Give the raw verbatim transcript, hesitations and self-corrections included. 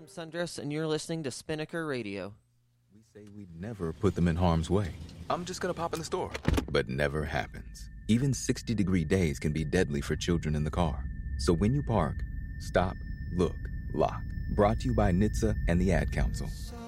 Sundress, and you're listening to Spinnaker Radio. We say we'd never put them in harm's way. I'm just gonna pop in the store. But never happens. Even sixty-degree days can be deadly for children in the car. So when you park, stop, look, lock. Brought to you by N H T S A and the Ad Council.